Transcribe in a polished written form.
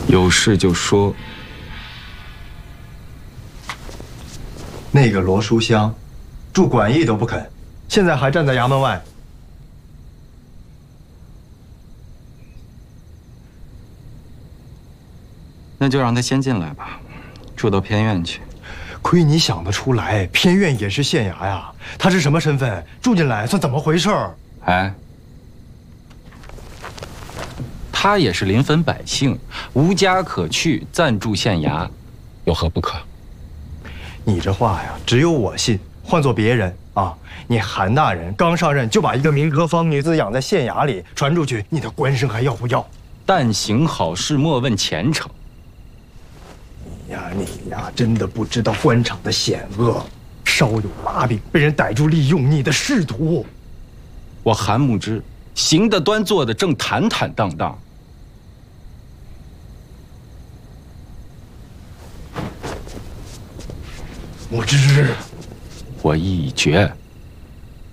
有事就说。 那个罗书香，住馆驿都不肯，现在还站在衙门外。 那就让他先进来吧，住到偏院去。 亏你想得出来，偏院也是县衙呀。他是什么身份？住进来算怎么回事？ 哎，他也是临汾百姓，无家可去，暂住县衙，有何不可？ 你这话呀，只有我信。换做别人啊，你韩大人刚上任就把一个民科坊女子养在县衙里，传出去，你的官声还要不要？ 但行好事，莫问前程。 你呀，真的不知道官场的险恶，稍有把柄，被人逮住利用，你的仕途。 我韩牧之行得端，坐得正，坦坦荡荡。 牧之， 我意已决。